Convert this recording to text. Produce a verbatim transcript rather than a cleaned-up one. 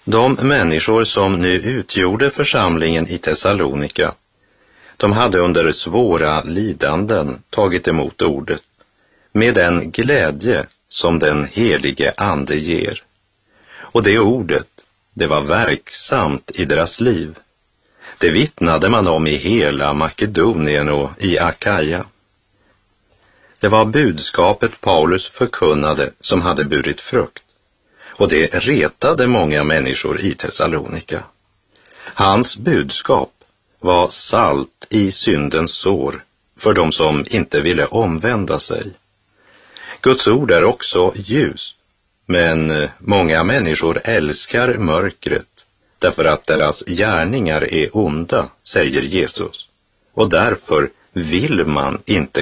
De människor som nu utgjorde församlingen i Thessalonika, de hade under svåra lidanden tagit emot ordet med den glädje som den helige ande ger. Och det ordet, det var verksamt i deras liv. Det vittnade man om i hela Makedonien och i Akaja. Det var budskapet Paulus förkunnade som hade burit frukt. Och det retade många människor i Thessalonika. Hans budskap var salt i syndens sår för de som inte ville omvända sig. Guds ord är också ljus, men många människor älskar mörkret därför att deras gärningar är onda, säger Jesus. Och därför vill man inte